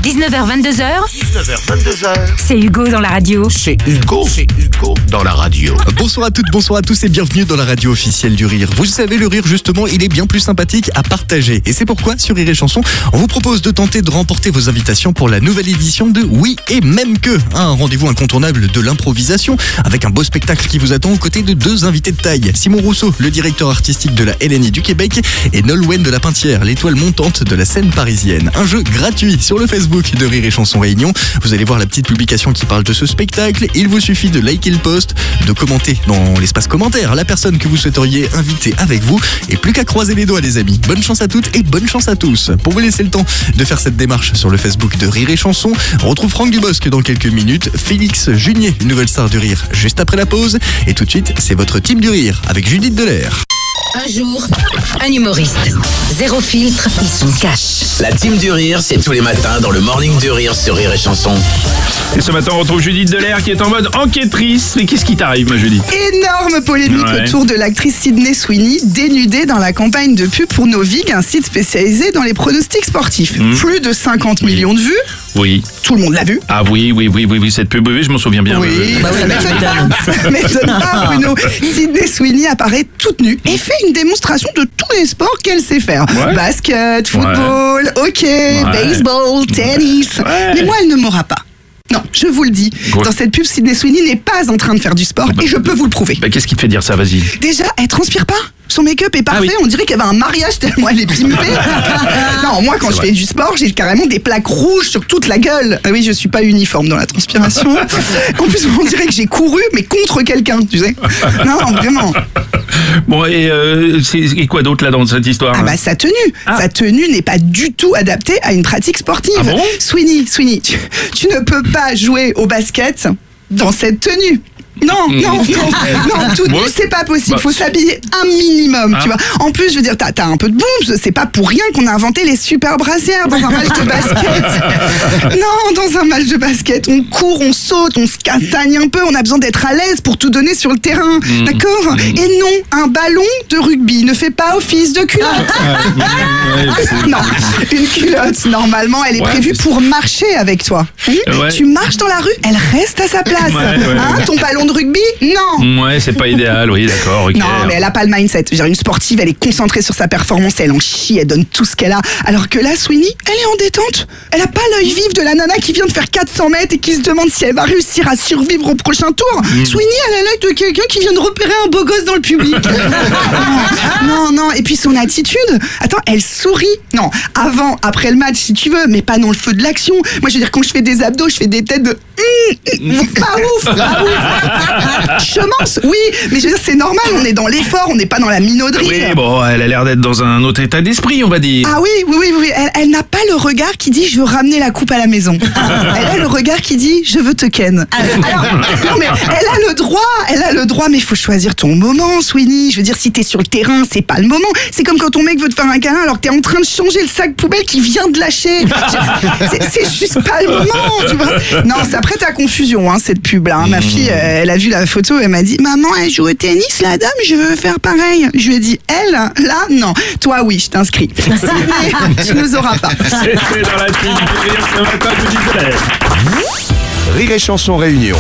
19h22h. 19h22h. C'est Hugo dans la radio. C'est Hugo dans la radio. Bonsoir à toutes, bonsoir à tous et bienvenue dans la radio officielle du rire. Vous savez, le rire justement, il est bien plus sympathique à partager. Et c'est pourquoi sur Rire et Chanson, on vous propose de tenter de remporter vos invitations pour la nouvelle édition de Oui et même que. Un rendez-vous incontournable de l'improvisation avec un beau spectacle qui vous attend aux côtés de deux invités de taille. Simon Rousseau, le directeur artistique de la LNI du Québec, et Nolwenn de la Peintière, l'étoile montante de la scène parisienne. Un jeu gratuit sur le Facebook de Rire et Chanson Réunion. Vous allez voir la petite publication qui parle de ce spectacle. Il vous suffit de liker le post, de commenter dans l'espace commentaire la personne que vous souhaiteriez inviter avec vous. Et plus qu'à croiser les doigts, les amis. Bonne chance à toutes et bonne chance à tous. Pour vous laisser le temps de faire cette démarche sur le Facebook de Rire et Chanson, on retrouve Franck Dubosc dans quelques minutes, Félix Junier, une nouvelle star du rire, juste après la pause. Et tout de suite, c'est votre team du rire avec Judith Delair. Un jour, un humoriste. Zéro filtre, ils sont cash. La team du rire, c'est tous les matins dans le Morning du Rire sur Rire et Chanson. Et ce matin, on retrouve Judith Delair qui est en mode enquêtrice. Mais qu'est-ce qui t'arrive, ma Judith? Énorme polémique autour de l'actrice Sydney Sweeney, dénudée dans la campagne de pub pour Novig, un site spécialisé dans les pronostics sportifs. Plus de 50 millions de vues. Oui. Tout le monde l'a vu. Ah oui, cette pub, oui, je m'en souviens bien. Oui, ça m'étonne pas, Bruno. Sydney Sweeney apparaît toute nue et fait une démonstration de tous les sports qu'elle sait faire. Ouais. Basket, football, hockey, baseball, tennis. Mais moi, elle ne m'aura pas. Non, je vous le dis, dans cette pub, Sydney Sweeney n'est pas en train de faire du sport et je peux vous le prouver. Qu'est-ce qui te fait dire ça, vas-y? Déjà, elle transpire pas. Son make-up est parfait, on dirait qu'elle va à un mariage tellement elle est pimpée. Non, moi quand je fais du sport, j'ai carrément des plaques rouges sur toute la gueule. Ah oui, je suis pas uniforme dans la transpiration. En plus, on dirait que j'ai couru, mais contre quelqu'un, tu sais. Non, vraiment. Bon, et quoi d'autre là dans cette histoire? Ah bah sa tenue. Sa tenue n'est pas du tout adaptée à une pratique sportive. Ah bon? Sweeney, tu ne peux pas jouer au basket dans cette tenue. Non, tout nu, c'est pas possible. Faut s'habiller un minimum, tu vois. En plus, je veux dire, t'as un peu de boum. C'est pas pour rien qu'on a inventé les super brassières dans un match de basket. Non, dans un match de basket, on court, on saute, on se castagne un peu. On a besoin d'être à l'aise pour tout donner sur le terrain, d'accord? Et non, un ballon de rugby ne fait pas office de culotte. Non, une culotte, normalement, elle est prévue pour marcher avec toi. Tu marches dans la rue, elle reste à sa place. Ton ballon de rugby? Non. Ouais, c'est pas idéal, oui, d'accord. Okay. Non, mais elle a pas le mindset. Je veux dire, une sportive, elle est concentrée sur sa performance, elle en chie, elle donne tout ce qu'elle a. Alors que là, Sweeney, elle est en détente. Elle a pas l'œil vif de la nana qui vient de faire 400 mètres et qui se demande si elle va réussir à survivre au prochain tour. Sweeney, elle a l'œil de quelqu'un qui vient de repérer un beau gosse dans le public. Non. Et puis son attitude. Attends, elle sourit. Non, avant, après le match, si tu veux, mais pas dans le feu de l'action. Moi, je veux dire, quand je fais des abdos, je fais des têtes de pas ouf. Chemance, oui, mais je veux dire, c'est normal, on est dans l'effort, on n'est pas dans la minauderie. Oui, bon, elle a l'air d'être dans un autre état d'esprit, on va dire. Ah oui, elle n'a pas le regard qui dit je veux ramener la coupe à la maison. Elle a le regard qui dit je veux te ken. Alors, non mais elle a le droit, mais il faut choisir ton moment, Sweeney. Je veux dire, si t'es sur le terrain, c'est pas le moment. C'est comme quand ton mec veut te faire un câlin alors que t'es en train de changer le sac poubelle qu'il vient de lâcher. C'est juste pas le moment, tu vois. Non, ça prête à confusion, cette pub-là. Ma fille, elle a vu la photo, elle m'a dit maman, elle joue au tennis, la dame, je veux faire pareil. Je lui ai dit, elle, là, non. Toi, oui, je t'inscris. Mais tu nous auras pas. C'était dans la team du rire ce matin, Judith Delair. Rire et Chanson Réunion.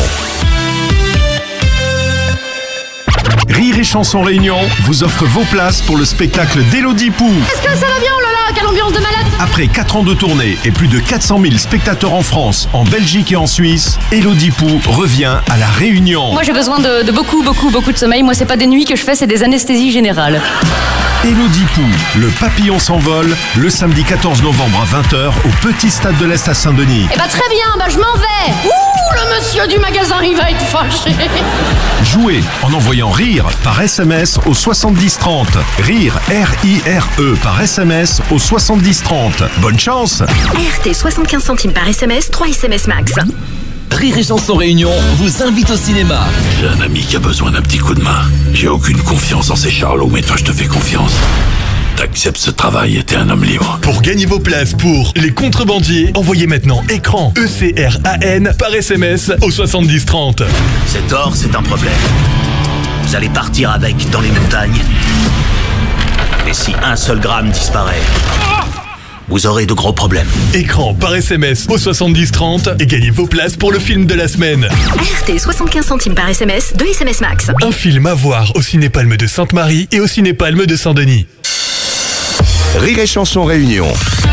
Rire et Chanson Réunion vous offre vos places pour le spectacle d'Élodie Pou. Est-ce que ça va bien, oh là là, quelle ambiance de malade! Après 4 ans de tournée et plus de 400 000 spectateurs en France, en Belgique et en Suisse, Élodie Pou revient à La Réunion. Moi j'ai besoin de beaucoup de sommeil. Moi c'est pas des nuits que je fais, c'est des anesthésies générales. Élodie Pou, le papillon s'envole, le samedi 14 novembre à 20h au Petit Stade de l'Est à Saint-Denis. Eh bah très bien, je m'en vais. Ouh, le monsieur du magasin, il va être fâché. Jouez en envoyant RIRE par SMS au 7030. RIRE, R-I-R-E par SMS au 7030. Bonne chance. RT 75 centimes par SMS, 3 SMS max. Rire et Chanson Réunion vous invite au cinéma. J'ai un ami qui a besoin d'un petit coup de main. J'ai aucune confiance en ces charlots, mais toi je te fais confiance. T'acceptes ce travail et t'es un homme libre. Pour gagner vos places pour Les Contrebandiers, envoyez maintenant écran ECRAN par SMS au 7030. Cet or, c'est un problème. Vous allez partir avec dans les montagnes. Et si un seul gramme disparaît, vous aurez de gros problèmes. Écran par SMS au 70 30 et gagnez vos places pour le film de la semaine. ART 75 centimes par SMS, 2 SMS max. Un film à voir au Ciné-Palme de Sainte-Marie et au Ciné-Palme de Saint-Denis. Rire et Chanson Réunion.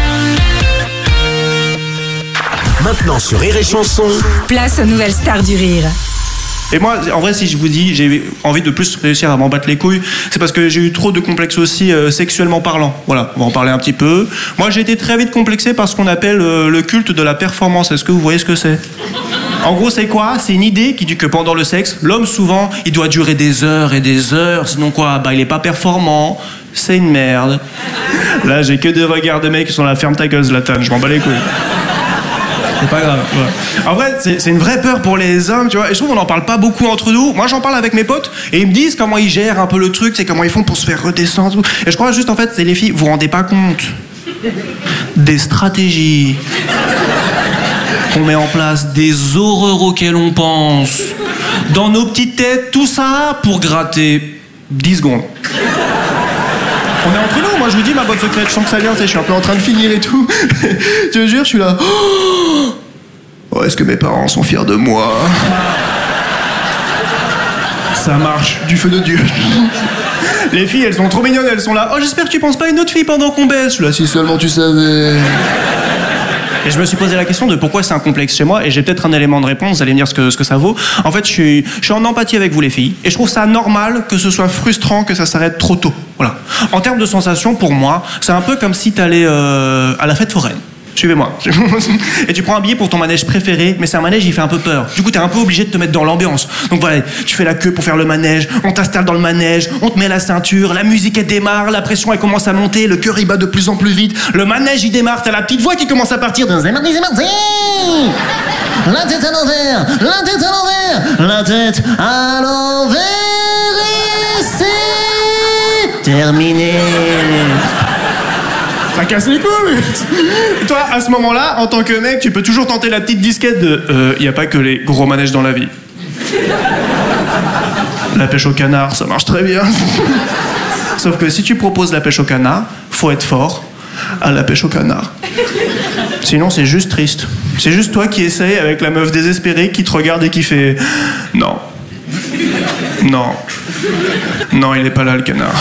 Maintenant sur Rire et Chanson. Place aux nouvelles stars du rire. Et moi, en vrai, si je vous dis, j'ai envie de plus réussir à m'en battre les couilles, c'est parce que j'ai eu trop de complexes aussi sexuellement parlant. Voilà, on va en parler un petit peu. Moi, j'ai été très vite complexé par ce qu'on appelle le culte de la performance. Est-ce que vous voyez ce que c'est ? En gros, c'est quoi ? C'est une idée qui dit que pendant le sexe, l'homme, souvent, il doit durer des heures et des heures. Sinon quoi ? Bah, il est pas performant. C'est une merde. Là, j'ai que des regards de mecs qui sont là, ferme ta gueule, Zlatan, je m'en bats les couilles. C'est pas grave. Ouais. En vrai, c'est une vraie peur pour les hommes, tu vois. Et je trouve qu'on n'en parle pas beaucoup entre nous. Moi, j'en parle avec mes potes et ils me disent comment ils gèrent un peu le truc, c'est comment ils font pour se faire redescendre. Et je crois juste, en fait, c'est les filles, vous vous rendez pas compte des stratégies qu'on met en place, des horreurs auxquelles on pense. Dans nos petites têtes, tout ça pour gratter 10 secondes. On est entre nous, moi je vous dis ma bonne secrète, je sens que ça vient, je suis un peu en train de finir et tout. Je te jure, je suis là. Oh, est-ce que mes parents sont fiers de moi ? Ça marche, du feu de Dieu. Les filles, elles sont trop mignonnes, elles sont là. Oh, j'espère que tu penses pas à une autre fille pendant qu'on baisse. Je suis là, si seulement tu savais. Et je me suis posé la question de pourquoi c'est un complexe chez moi, et j'ai peut-être un élément de réponse, vous allez me dire ce que ça vaut. En fait, je suis en empathie avec vous les filles, et je trouve ça normal que ce soit frustrant que ça s'arrête trop tôt. Voilà. En termes de sensations, pour moi, c'est un peu comme si t'allais à la fête foraine. Suivez-moi. Et tu prends un billet pour ton manège préféré, mais c'est un manège, il fait un peu peur. Du coup, t'es un peu obligé de te mettre dans l'ambiance. Donc voilà, tu fais la queue pour faire le manège, on t'installe dans le manège, on te met la ceinture, la musique elle démarre, la pression elle commence à monter, le cœur il bat de plus en plus vite, le manège il démarre, t'as la petite voix qui commence à partir de c'est mardi, c'est mardi. La tête à l'envers, la tête à l'envers, la tête à l'envers et c'est terminé. Ça casse les couilles. Toi, à ce moment-là, en tant que mec, tu peux toujours tenter la petite disquette de y a pas que les gros manèges dans la vie. La pêche au canard, ça marche très bien. Sauf que si tu proposes la pêche au canard, faut être fort à la pêche au canard. Sinon, c'est juste triste. C'est juste toi qui essaye avec la meuf désespérée qui te regarde et qui fait non. Non. Non, il est pas là le canard.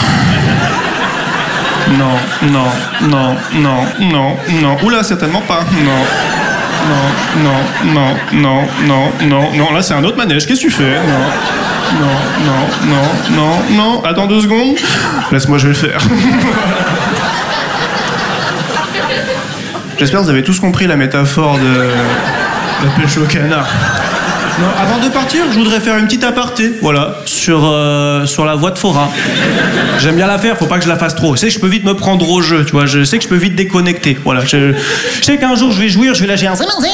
Non, non, non, non, non, non. Oula, certainement pas. Non. Non, non, non, non, non, non, non. Là, c'est un autre manège. Qu'est-ce que tu fais ? Non. Non, non, non, non, non. Attends 2 secondes. Laisse-moi, je vais le faire. J'espère que vous avez tous compris la métaphore de la pêche au canard. Non, avant de partir, je voudrais faire une petite aparté, voilà, sur la voix de forain. J'aime bien la faire, faut pas que je la fasse trop. Je sais que je peux vite me prendre au jeu, tu vois, je sais que je peux vite déconnecter, voilà. Je sais qu'un jour je vais jouir, je vais lâcher un c'est mardi.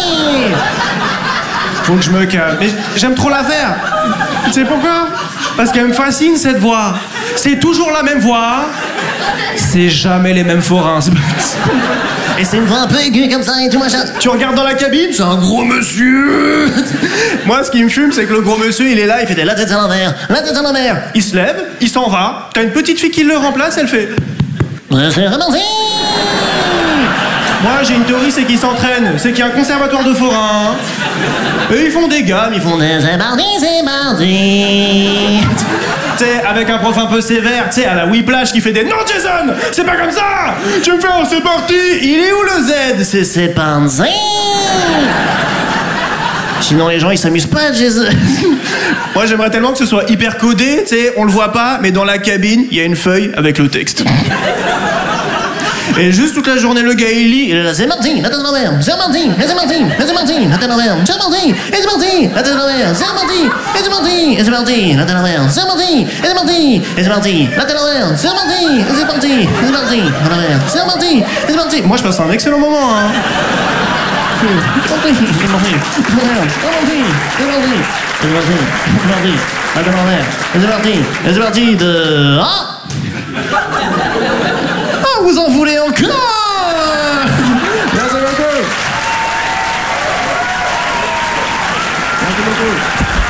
Faut que je me calme. Mais j'aime trop la faire. Tu sais pourquoi ? Parce qu'elle me fascine cette voix. C'est toujours la même voix. C'est jamais les mêmes forains. Et c'est une voix un peu aiguë comme ça et tout machin. Tu regardes dans la cabine, c'est un gros monsieur. Moi, ce qui me fume, c'est que le gros monsieur, il est là, il fait des la tête à l'envers, la tête à l'envers. Il se lève, il s'en va. T'as une petite fille qui le remplace, elle fait. C'est remonté. Moi, j'ai une théorie, c'est qu'ils s'entraînent. C'est qu'il y a un conservatoire de forains. Et ils font des gammes, ils font des c'est mardi, c'est mardi. Tu sais, avec un prof un peu sévère, tu sais, à la Whiplash qui fait des non, Jason, c'est pas comme ça. Tu me fais un c'est parti. Il est où le Z ? C'est parti. Sinon, les gens, ils s'amusent pas, Jason. Moi, j'aimerais tellement que ce soit hyper codé, tu sais, on le voit pas, mais dans la cabine, il y a une feuille avec le texte. Et juste toute la journée, le gars, il lit, il est là, c'est parti, la tête à l'envers, c'est parti, c'est parti, c'est parti, la tête à l'envers, c'est parti, et c'est parti, la tête à l'envers, c'est parti, et c'est parti, et c'est parti, la tête à l'envers, c'est parti, et c'est parti, et c'est parti, la tête à l'envers, c'est parti, et c'est parti, et c'est parti, à l'envers, c'est parti, et c'est parti. Moi, je passe un excellent moment, hein. C'est parti, c'est parti, c'est parti, c'est parti, c'est parti, c'est parti, la tête à l'envers, et c'est parti, de... Ah, vous en voulez